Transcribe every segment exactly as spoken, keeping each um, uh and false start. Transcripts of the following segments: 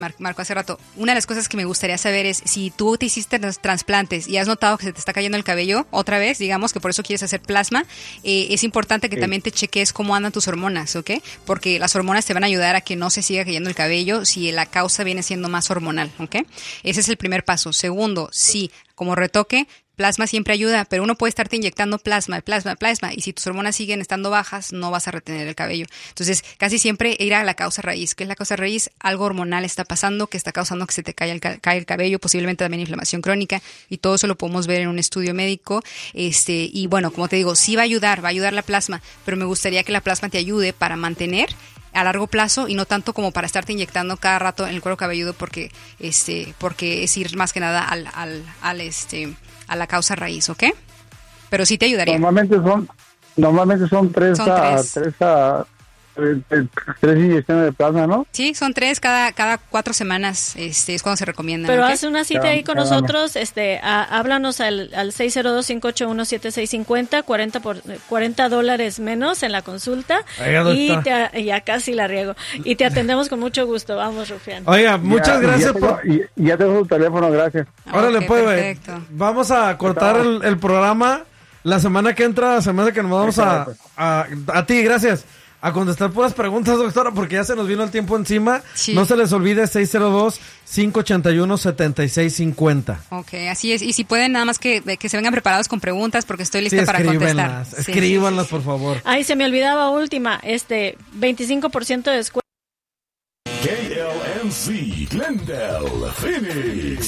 Marco, hace rato, una de las cosas que me gustaría saber es si tú te hiciste los trasplantes y has notado que se te está cayendo el cabello otra vez, digamos que por eso quieres hacer plasma, eh, es importante que sí. también te cheques cómo andan tus hormonas, ¿ok? Porque las hormonas te van a ayudar a que no se siga cayendo el cabello si la causa viene siendo más hormonal, ¿ok? Ese es el primer paso. Segundo, sí, como retoque, plasma siempre ayuda, pero uno puede estarte inyectando plasma, plasma, plasma, y si tus hormonas siguen estando bajas, no vas a retener el cabello. Entonces, casi siempre ir a la causa raíz. ¿Qué es la causa raíz? Algo hormonal está pasando que está causando que se te caiga el, caiga el cabello, posiblemente también inflamación crónica, y todo eso lo podemos ver en un estudio médico. Este, y bueno, como te digo, sí va a ayudar, va a ayudar la plasma, pero me gustaría que la plasma te ayude para mantener a largo plazo y no tanto como para estarte inyectando cada rato en el cuero cabelludo, porque este, porque es ir más que nada al, al, al este a la causa raíz, ¿ok? Pero sí te ayudaría. Normalmente son, normalmente son tres, son a, tres. tres a tres, tres inyecciones de plasma, ¿no? Sí, son tres cada cada cuatro semanas, este es cuando se recomienda. Pero ¿okay? haz una cita ahí con nosotros, este, a, háblanos al, al seis cero dos, cinco ocho uno, siete seis cinco cero, cuarenta por cuarenta dólares menos en la consulta. Oiga, y te, ya casi la riego. Y te atendemos con mucho gusto. Vamos, Rufián. Oiga, muchas ya, gracias. Ya tengo, por... y, ya tengo su teléfono, gracias. Órale, okay, pues, güey. Vamos a cortar el, el programa la semana que entra, la semana que nos vamos a, a, a ti, gracias. A contestar puras preguntas, doctora, porque ya se nos vino el tiempo encima. Sí. No se les olvide seis cero dos, cinco ocho uno, siete seis cinco cero. Ok, así es. Y si pueden, nada más que, que se vengan preparados con preguntas, porque estoy lista sí, para contestar. Sí, escríbanlas, sí, sí, sí. por favor. Ay, se me olvidaba última, este, veinticinco por ciento de descuento. K L M C, Glendale, Phoenix.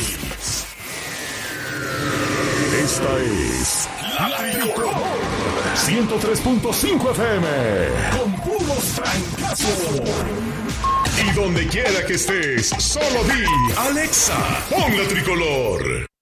Esta es La Tricolor ciento tres punto cinco F M con puros trancazos. Y donde quiera que estés, solo di Alexa, pon La Tricolor.